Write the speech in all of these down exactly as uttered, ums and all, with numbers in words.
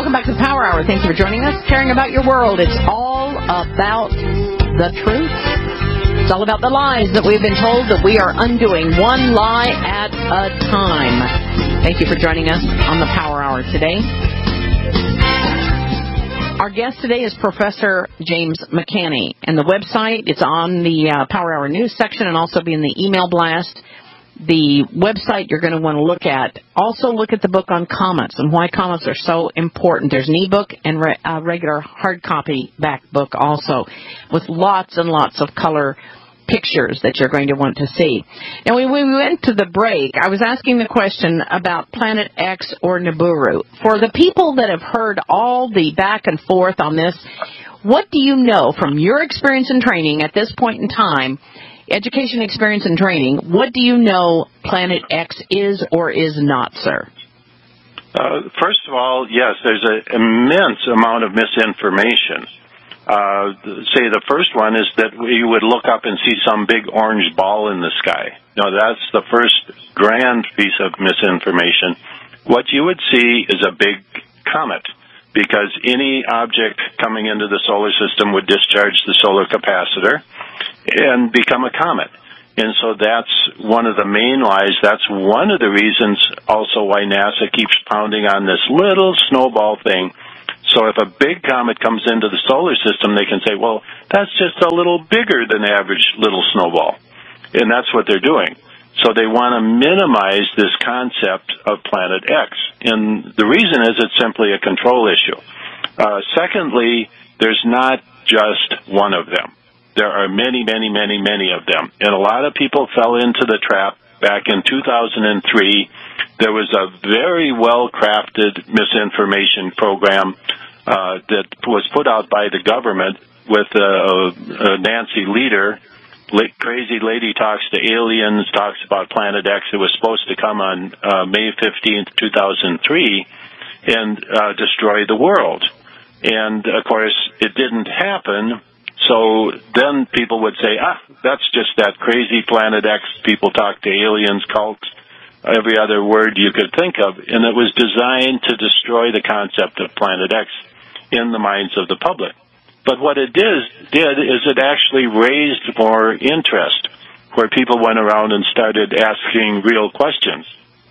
Welcome back to the Power Hour. Thank you for joining us. Caring about your world. It's all about the truth. It's all about the lies that we've been told that we are undoing, one lie at a time. Thank you for joining us on the Power Hour today. Our guest today is Professor James McCanney, and the website, it's on the uh, Power Hour News section and also be in the email blast. The website you're going to want to look at. Also look at the book on comets and why comets are so important. There's an ebook and re- uh, regular hard copy back book also with lots and lots of color pictures that you're going to want to see. Now, when we went to the break, I was asking the question about Planet X or Nibiru. For the people that have heard all the back and forth on this, what do you know from your experience and training at this point in time, education, experience, and training, what do you know Planet X is or is not, sir? Uh, first of all, yes, there's an immense amount of misinformation. Uh, say the first one is that you would look up and see some big orange ball in the sky. No, that's the first grand piece of misinformation. What you would see is a big comet, because any object coming into the solar system would discharge the solar capacitor and become a comet. And so that's one of the main lies. That's one of the reasons also why NASA keeps pounding on this little snowball thing. So if a big comet comes into the solar system, they can say, well, that's just a little bigger than average little snowball. And that's what they're doing. So they want to minimize this concept of Planet X. And the reason is it's simply a control issue. Uh, secondly, there's not just one of them. There are many, many, many, many of them. And a lot of people fell into the trap back in two thousand three. There was a very well-crafted misinformation program uh, that was put out by the government with uh, uh, Nancy Lieder. Crazy lady talks to aliens, talks about Planet X. It was supposed to come on uh, May fifteenth, two thousand three, and uh, destroy the world. And, of course, it didn't happen. So then people would say, ah, that's just that crazy Planet X. People talk to aliens, cults, every other word you could think of. And it was designed to destroy the concept of Planet X in the minds of the public. But what it did, did is it actually raised more interest, where people went around and started asking real questions.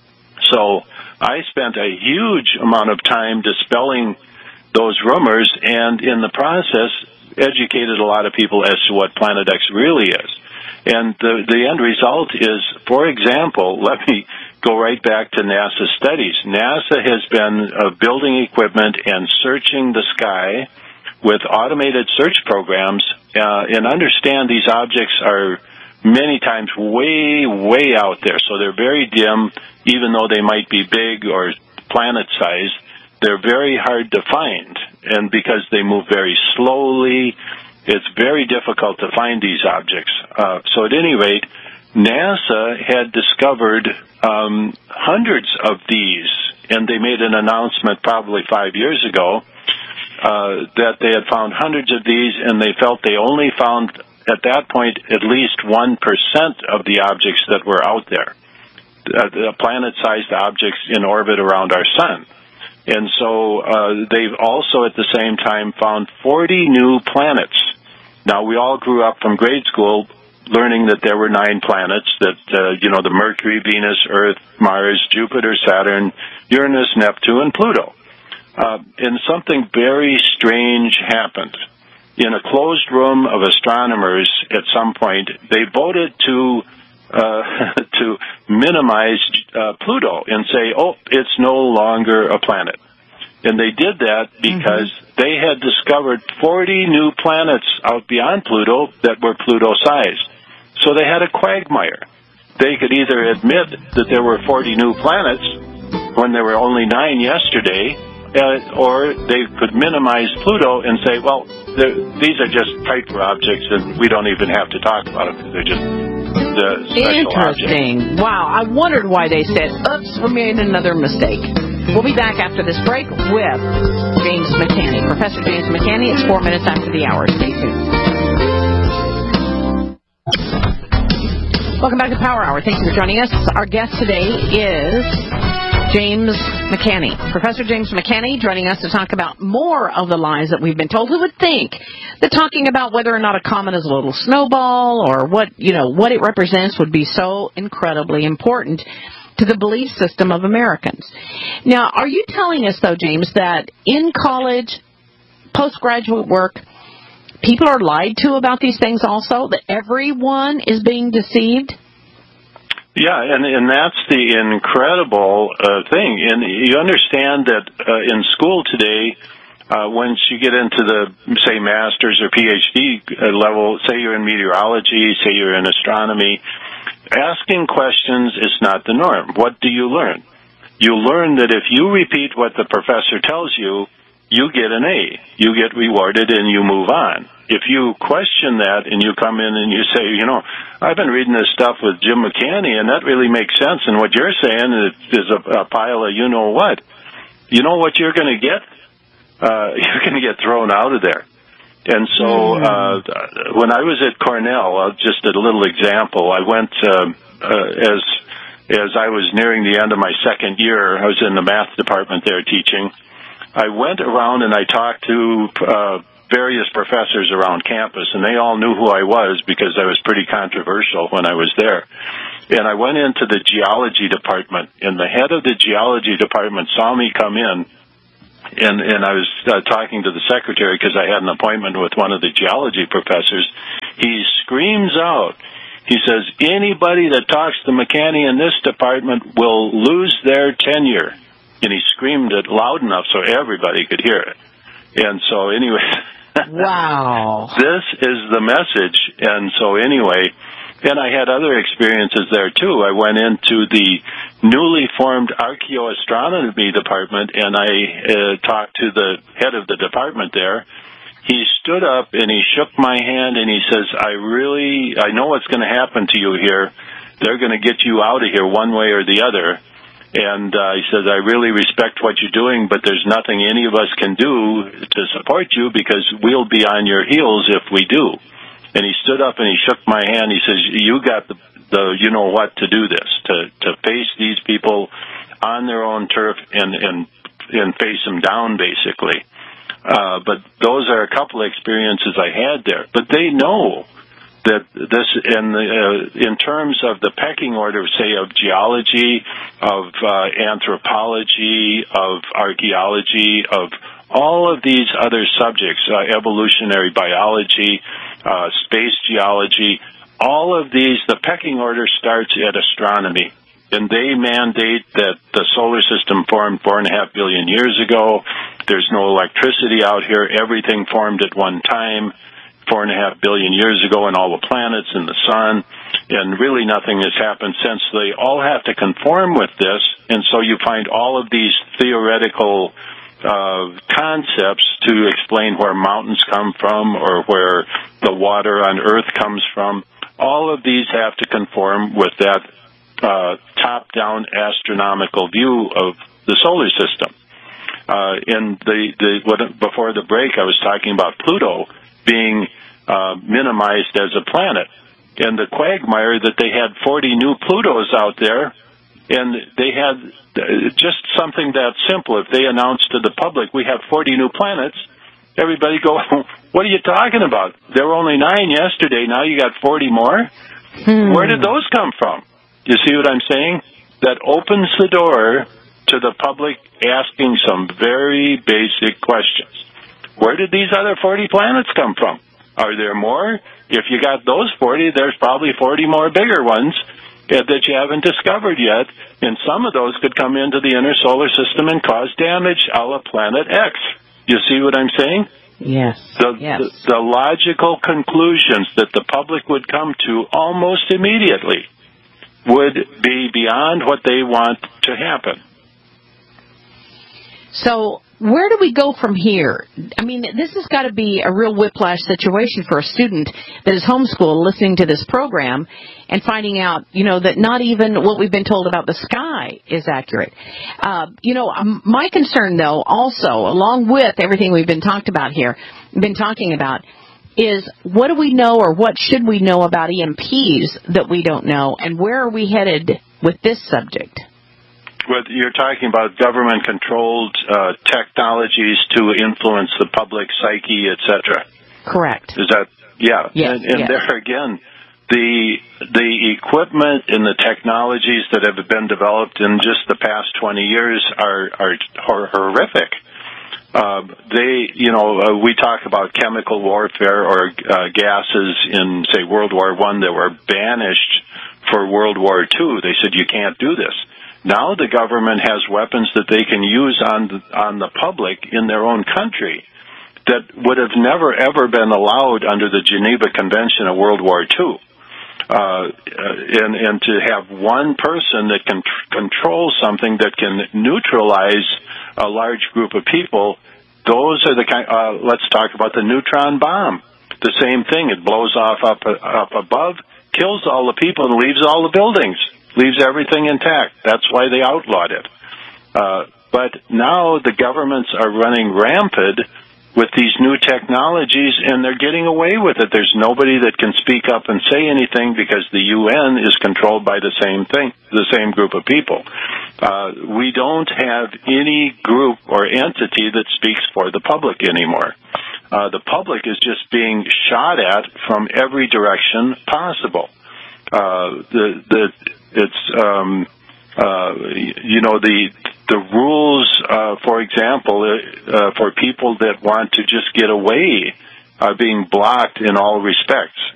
So I spent a huge amount of time dispelling those rumors, and in the process educated a lot of people as to what Planet X really is. And the, the end result is, for example, let me go right back to NASA studies. NASA has been uh, building equipment and searching the sky with automated search programs, uh, and understand these objects are many times way, way out there. So they're very dim, even though they might be big or planet-sized. They're very hard to find, and because they move very slowly, it's very difficult to find these objects. Uh, so at any rate, NASA had discovered um, hundreds of these, and they made an announcement probably five years ago uh, that they had found hundreds of these, and they felt they only found, at that point, at least one percent of the objects that were out there, uh, the planet-sized objects in orbit around our sun. And so uh, they've also at the same time found forty new planets. Now, we all grew up from grade school learning that there were nine planets, that, uh, you know, the Mercury, Venus, Earth, Mars, Jupiter, Saturn, Uranus, Neptune, and Pluto. Uh, and something very strange happened. In a closed room of astronomers at some point, they voted to Uh, to minimize uh, Pluto and say, oh, it's no longer a planet. And they did that because mm-hmm. they had discovered forty new planets out beyond Pluto that were Pluto-sized. So they had a quagmire. They could either admit that there were forty new planets when there were only nine yesterday, uh, or they could minimize Pluto and say, well, these are just Kuiper objects, and we don't even have to talk about them because they're just the special Interesting. object. Wow, I wondered why they said, oops, we made another mistake. We'll be back after this break with James McCanney. Professor James McCanney. It's four minutes after the hour. Stay tuned. Welcome back to Power Hour. Thank you for joining us. Our guest today is James McCanny. Professor James McCanny joining us to talk about more of the lies that we've been told. Who would think that talking about whether or not a comet is a little snowball or what, you know, what it represents would be so incredibly important to the belief system of Americans. Now, are you telling us, though, James, that in college, postgraduate work, people are lied to about these things also, that everyone is being deceived? Yeah, and, and that's the incredible uh, thing. And you understand that uh, in school today, uh, once you get into the, say, master's or P H D level, say you're in meteorology, say you're in astronomy, asking questions is not the norm. What do you learn? You learn that if you repeat what the professor tells you, you get an A. You get rewarded and you move on. If you question that and you come in and you say, you know, I've been reading this stuff with Jim McCanny and that really makes sense, and what you're saying is, is a, a pile of you-know-what. You know what you're going to get? Uh, you're going to get thrown out of there. And so uh, when I was at Cornell, uh, just a little example, I went uh, uh, as as I was nearing the end of my second year, I was in the math department there teaching. I went around and I talked to uh, various professors around campus, and they all knew who I was because I was pretty controversial when I was there. And I went into the geology department, and the head of the geology department saw me come in, and, and I was uh, talking to the secretary because I had an appointment with one of the geology professors. He screams out, he says, anybody that talks to McCanny in this department will lose their tenure. And he screamed it loud enough so everybody could hear it. And so anyway, wow, this is the message. And so anyway, and I had other experiences there too. I went into the newly formed archaeoastronomy department, and I uh, talked to the head of the department there. He stood up and he shook my hand and he says, I really, I know what's going to happen to you here. They're going to get you out of here one way or the other. And uh, he says, I really respect what you're doing, but there's nothing any of us can do to support you because we'll be on your heels if we do. And he stood up and he shook my hand. He says, you got the, the you know what, to do this, to, to face these people on their own turf and, and, and face them down, basically. Uh, but those are a couple of experiences I had there. But they know that this, in, the, uh, in terms of the pecking order, say, of geology, of uh, anthropology, of archaeology, of all of these other subjects, uh, evolutionary biology, uh, space geology, all of these, the pecking order starts at astronomy. And they mandate that the solar system formed four and a half billion years ago. There's no electricity out here. Everything formed at one time, four and a half billion years ago, and all the planets and the sun. And really nothing has happened since. They all have to conform with this. And so you find all of these theoretical uh, concepts to explain where mountains come from or where the water on Earth comes from. All of these have to conform with that Uh, top-down astronomical view of the solar system. Uh, in the, the what, before the break, I was talking about Pluto being uh, minimized as a planet, and the quagmire that they had forty new Plutos out there, and they had just something that simple. If they announced to the public, we have forty new planets, everybody go, what are you talking about? There were only nine yesterday, now you got forty more? Hmm. Where did those come from? You see what I'm saying? That opens the door to the public asking some very basic questions. Where did these other forty planets come from? Are there more? If you got those forty, there's probably forty more bigger ones that you haven't discovered yet, and some of those could come into the inner solar system and cause damage a la Planet X. You see what I'm saying? Yes. The, yes. the, the logical conclusions that the public would come to almost immediately would be beyond what they want to happen. So where do we go from here? I mean, this has got to be a real whiplash situation for a student that is homeschooled listening to this program and finding out, you know, that not even what we've been told about the sky is accurate. Uh, you know, my concern, though, also, along with everything we've been talked about here, been talking about, is what do we know or what should we know about E M Ps that we don't know, and where are we headed with this subject? What you're talking about, government-controlled uh, technologies to influence the public psyche, et cetera. Correct. Is that, yeah. Yes, and and yes. there again, the the equipment and the technologies that have been developed in just the past twenty years are, are hor- horrific. Uh, they, you know, uh, we talk about chemical warfare or uh, gases in, say, World War One that were banished for World War Two. They said, you can't do this. Now the government has weapons that they can use on the, on the public in their own country that would have never, ever been allowed under the Geneva Convention of World War Two. Uh, and, and to have one person that can tr- control something that can neutralize a large group of people, those are the kind, uh, let's talk about the neutron bomb. The same thing, it blows off up, up above, kills all the people and leaves all the buildings. Leaves everything intact. That's why they outlawed it. Uh, but now the governments are running rampant with these new technologies, and they're getting away with it. There's nobody that can speak up and say anything because the U N is controlled by the same thing, the same group of people. Uh, we don't have any group or entity that speaks for the public anymore. Uh, the public is just being shot at from every direction possible. Uh, the, the, it's, um, uh, you know, the, the rules, uh, for example, uh, for people that want to just get away are being blocked in all respects.